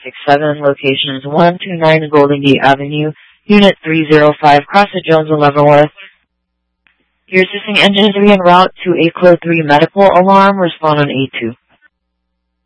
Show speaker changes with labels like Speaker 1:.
Speaker 1: 967, locations 129 Golden Gate Avenue, Unit 305, Crossing Jones and Leavenworth. Your assisting engine is en route to a Code 3 medical alarm. Respond on A2.